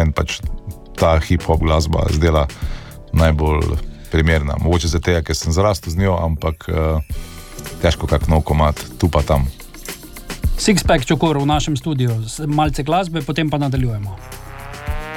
meni pač ta hip-hop glasba zdela najbolj primerna. Mogoče za tega, ker sem zrastel z njo, ampak težko kak nov komad, tu pa tam. Sixpack Čokor v našem studiu, malce glasbe, potem pa nadaljujemo.